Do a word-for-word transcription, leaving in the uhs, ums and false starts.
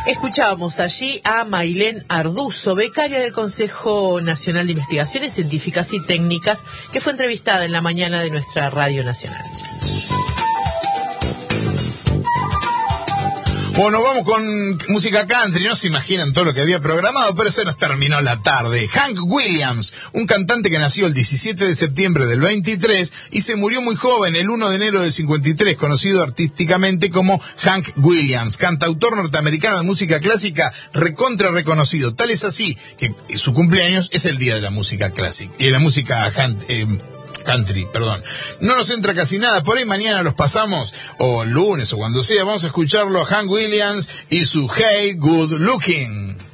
Escuchábamos allí a Mailén Arduzo, becaria del Consejo Nacional de Investigaciones Científicas y Técnicas, que fue entrevistada en la mañana de nuestra Radio Nacional. Bueno, vamos con música country. No se imaginan todo lo que había programado, pero se nos terminó la tarde. Hank Williams, un cantante que nació el diecisiete de septiembre del veintitrés y se murió muy joven, el uno de enero del cincuenta y tres, conocido artísticamente como Hank Williams, cantautor norteamericano de música clásica recontra reconocido. Tal es así que su cumpleaños es el día de la música clásica y de la música eh, country, perdón. No nos entra casi nada, por ahí mañana los pasamos, o el lunes, o cuando sea, vamos a escucharlo a Hank Williams y su Hey Good Looking.